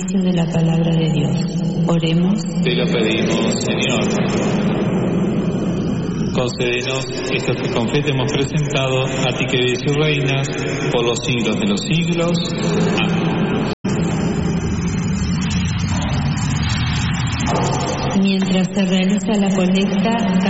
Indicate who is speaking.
Speaker 1: de la palabra de Dios. Oremos.
Speaker 2: Te lo pedimos, Señor. Concédenos esto que con fe te hemos presentado, a ti que vives y reinas por los siglos de los siglos. Amén.
Speaker 1: Mientras se realiza la colecta,